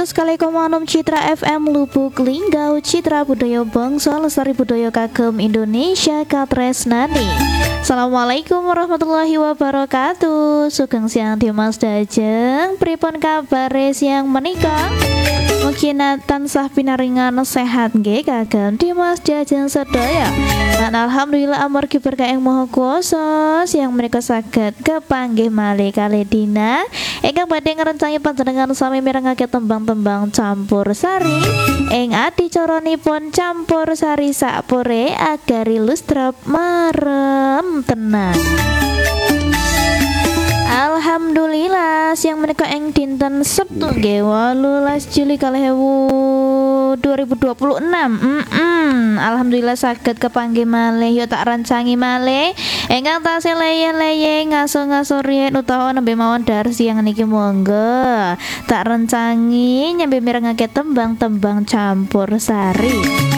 100,6 Citra FM Lubuk Linggau, Citra Budaya Bangsa Lestari Budaya Kagem Indonesia Katresnani. Assalamualaikum warahmatullahi wabarakatuh. Sugeng siang Dimas Dajeng, pripun kabare siang menika? Mungkin tansah pinaringan sehat nggih kagem Dimas Dajeng sedaya. Dan alhamdulillah amargi berkah yang Maha Kuwasa siang menika saged kepanggih malih kalih dina ingkang badhe ngrencangi panjenengan sami mirengake tembang-tembang campur sari ing adicaranipun campur sari sakpore agar ilustrap marem tenang. Alhamdulillah siang menika ing dinten Sabtu nggih 18 Juli 2026. Alhamdulillah saged kepanggih malih yo tak rancangi malih ingkang tasih leye-leye ngaso-ngaso riyen utawa nembe mawon dar siang niki monggo tak rancangi nyambi mirengake tembang-tembang campur sari.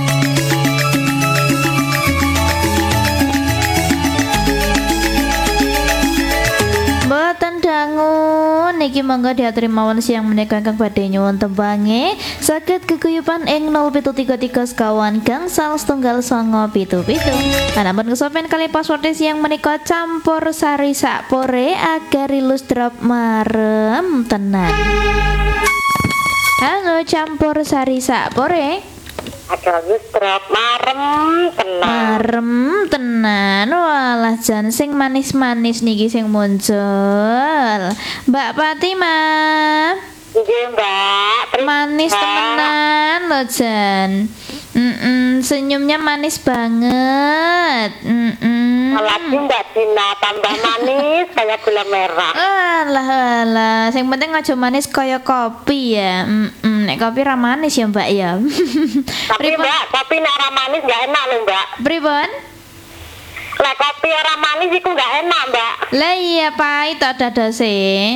Boten dangu niki monggo diaturi mawon siang menika kang badhe nyuwun tembange saged geguyupan ing 0733 sekawan gangsal setunggal sanga pitu. Anampun kesopen kali password siang menika campur sari sakpore agar ilustrap marem tenan. Halo campur sari sakpore. Ada ilustrap marem tenan. Marem tenan. Walah jan sing manis-manis niki sing muncul. Mbak Fatimah. Nggih, Mbak. Manis temenan lho jan. Senyumnya manis banget. Lagi Mbak Dina tambah manis kayak gula merah. Alah, sing penting aja manis kaya kopi ya. Nek kopi ra manis ya, Mbak ya. Tapi Mbak, kopi nek ora manis enggak enak lho, Mbak. Pripun? Lek kopi ora manis iku enggak enak, Mbak. Lah iya pahit dada-dase.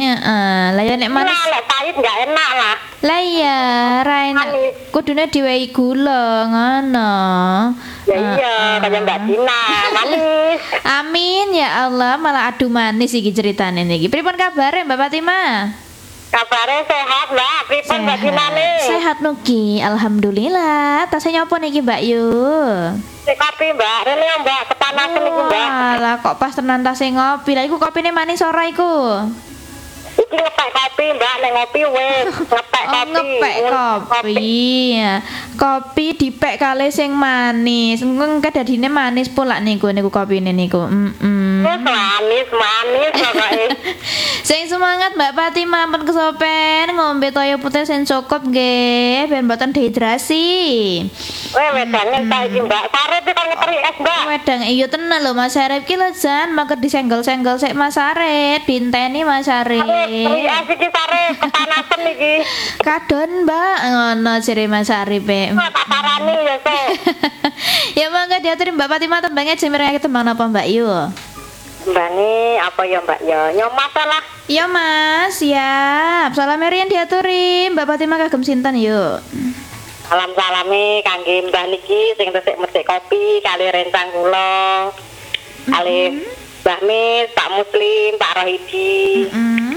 Lah ya nek manis. Nah, lek pahit enggak enak lah. Lah iya, ra enak. Kudune diwehi gula ngono. Ya iya, kayak Mbak Dina, manis. Amin ya Allah, malah adu manis iki ceritane niki. Pripun kabare Mbak Fatimah? Kabare sehat, Mbak. Pripun Mbak Dina nih? Sehat nugi, alhamdulillah. Tasnya nyopo niki Mbak Yu? Kopi Mbak, rene Mbak, kepanasan iku Mbak. Alah kok pas tenan tasnya ngopi. Lah iku kopine manis ora iku? Iki ngepek kopi Mbak, nek ngopi wis ngepek kopi. Ngepek kopi. Kopi dipek kali sing manis. Engko kadadine manis pula niku kopine niku. Manis pokoke. Sing semangat Mbak Fatimah ampun kesopen ngombe toyo putih sing cukup nggih ben mboten dehidrasi. Wedane tak iki Mbak. Sarep iki kok ngeteri es Mbak. Wedang iya tenan lho Mas Arep ki lho jan mangke disenggol-senggol sik Mas Arep, dinteni Mas Arep. Es iki sarep kepanasan iki. Kadon Mbak ngono jere Mas Arep. Tak parani ya kok. Ya mangga diaturi Mbak Fatimah tembangnya jemirake tembang napa Mbak Yu? Tembange apa ya Mbak ya? Nyomas lah. Iya Mas, siap. Salam riyen diaturi Mbak Fatimah kagem sinten yuk. Salam-salame kangge Mbah niki sing resik mesik kopi kali rencang kula. Kali Mbah Mis, Pak Muslim, Pak Rohidi.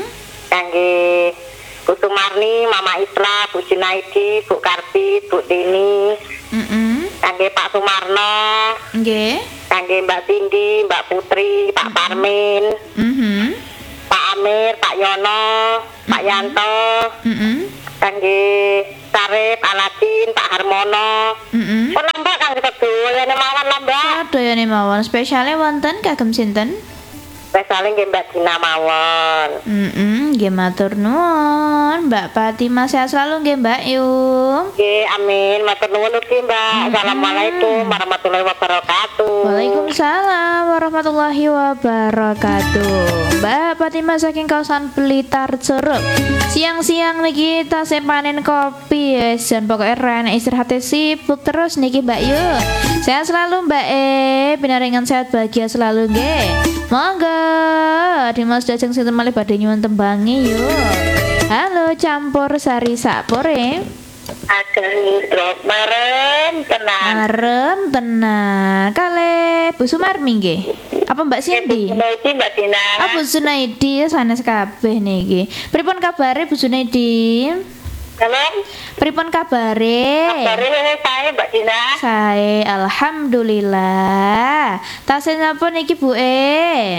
Kangge Bu Sumarni, Mama Isla, Bu Junaidi, Bu Karti, Bu Dini. Kangge Pak Sumarno. Nggih. Kangge Mbak Cindy, Mbak Putri, Pak Parmin. Pak Amir, Pak Yono, Pak Yanto. Kangge Sarip, Aladin, Pak Harmono. Penambah kangge sedaya mawon lah Mbak. Sedaya mawon spesiale wonten kagem sinten? Spesiale nggih Mbak Dina mawon. Nggih matur nuwun. Mbak Fatimah sehat selalu nggih Mbak Yu. Nggih, amin. Matur nuwun ugi Mbak. Assalamualaikum warahmatullahi wabarakatuh. Waalaikumsalam warahmatullahi wabarakatuh. Mbak Fatimah saking kawasan Blitar Ceruk. Siang-siang niki tasih panen kopi ya. Jan pokoke rene istirahat sibuk terus niki Mbak Yu. Sehat selalu Mbak pinaringan sehat bahagia selalu nggih. Monggo Dimas Dajeng sinten malih badhe nyuwun tembangi yuk. Halo campur sari sakpore. Akan drop marem tenang. Marem tenan. Kale Bu Sumarmi nggih. Apa Mbak Cindy? Mbak Dina. Bu Sunaidi sanes kabeh niki. Pripun kabare Bu Sunaidi? Halo. Pripun kabare? Kabare saya Mbak Dina. Sae, alhamdulillah. Tasih napa niki Bu e?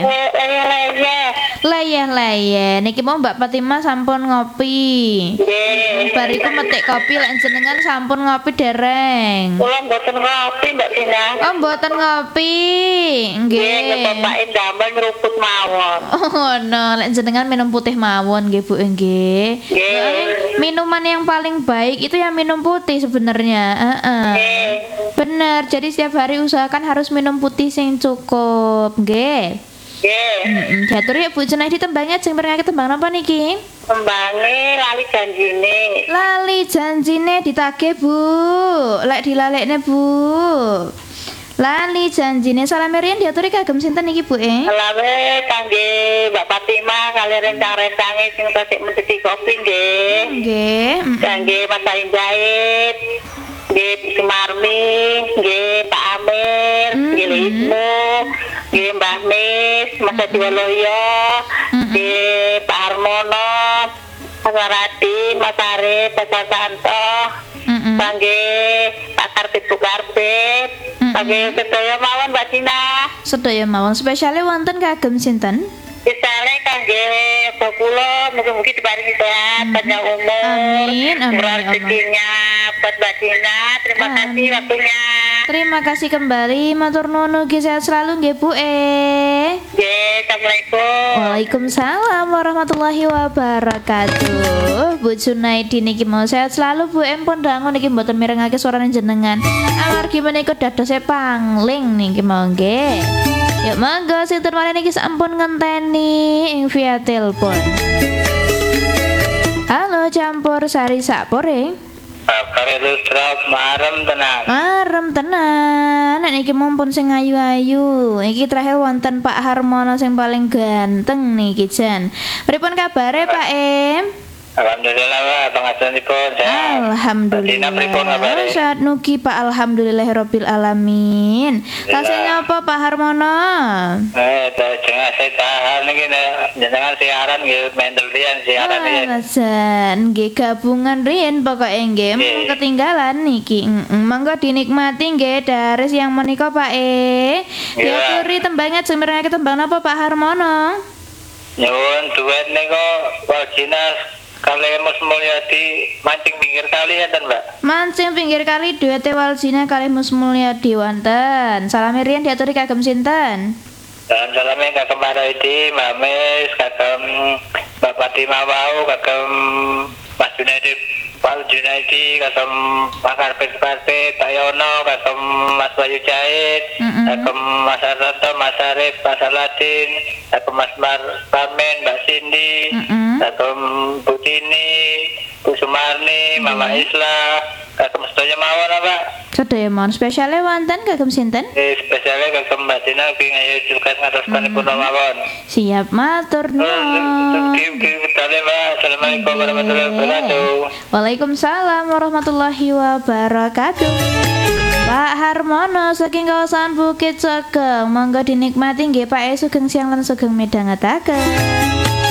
Layah. Niki mau Mbak Fatimah sampun ngopi. Nggih. Bariku metik kopi lek jenengan sampun ngopi dereng. Kula mboten ngopi Mbak Dina. Oh, mboten ngopi. Nggih, Nggih. bapak ndamel ngruput mawon. Oh, no, lek jenengan minum putih mawon nggih Bu nggih. Nggih. Minuman yang paling baik itu yang minum putih sebenarnya. Nggih. Bener, jadi setiap hari usahakan harus minum putih sing cukup, nggih. Nggih. Diatur ya Bu Junaidi tembangnya sing merengake tembang napa niki? Tembange lali janjine. Lali janjine ditagih Bu. Lek dilalekne Bu. Lali janjine salame riyen diaturi kagem sinten niki Bu Alawe kangge Mbak Fatimah kali rencang-rencange sing tasik menjadi kopi nggih. Nggih. Kangge Mas Sain Jahit. Nggih Sumarmi, nggih Pak Amir, nggih Lismu, nggih Mbah Mis, Mas Adi Waloyo, nggih Pak Harmono, Mas Waradi, Mas Arif, Mas Santo, kangge Pak Karpet Bukarbet, kangge sedaya mawon Mbak Dina. Sedaya mawon spesiale wonten kagem sinten? Misalnya kangge kula mugi-mugi diparingi sehat, panjang umur, Amin, amin, murah ya Allah. rezekinya buat Mbak Dina. Terima kasih waktunya. Terima kasih kembali, matur nuwun ugi sehat selalu nggih Bu Nggih, Assalamualaikum. Waalaikumsalam warahmatullahi wabarakatuh. Bu Junaidi niki mau sehat selalu Bu pun dangu niki mboten mirengake suarane jenengan. Amargi menika dadose pangling niki mau nggih. Yuk monggo sinten malih niki sampun ngenteni ing via telepon. Halo campur sari sapore. Kabar itu terus marem tenang. Marem tenan. Nek niki mumpun sing ayu-ayu. Iki terakhir wonten Pak Harmono sing paling ganteng niki jan. Pripun kabare Pak Em? Alhamdulillah Pak, pengajianipun sehat. Alhamdulillah. Dina pripun kabare? Saat nuki Pak alhamdulillahirabbil alamin. Tasih nyapa Pak Harmono? Jangan saya tahan niki jenengan siaran nggih mendel riyen siaran iki. Alasan nggih gabungan riyen pokoke nggih mung ketinggalan niki. Monggo dinikmati nggih dari yang menika Pak Diaturi tembangnya semirengake tembang napa Pak Harmono? Nyuwun duet niku Waljina kali Mus Mulyadi mancing pinggir kali ya Mbak. Mancing pinggir kali duet Waljina kali Mus Mulyadi wonten. Salami riyen diaturi kagem sinten? Dan salamnya kagem Paraidi, Mbak Mes, kagem Mbak Fatimah Wau, kagem Mas Junaidi, Pak Junaidi, kagem Pak Karpet, Pak Yono, kagem Mas Bayu Jahit, kagem Mas Arto, Mas Arif, Mas Saladin, kagem Mas Parmen, Mbak Cindy, kagem Bu Tini, Bu Sumarni, Mama Isla, kagem sedaya mawon Pak. Sedaya mohon spesiale wonten kagem sinten? Spesialnya kagem Mbak Dina ing ayo juga ngatoskanipun mawon. Siap matur nuwun. Assalamualaikum warahmatullahi wabarakatuh. Waalaikumsalam warahmatullahi wabarakatuh. Pak Harmono saking kawasan Bukit Sugeng, monggo dinikmati nggih Pak sugeng siang lan sugeng midhangetaken.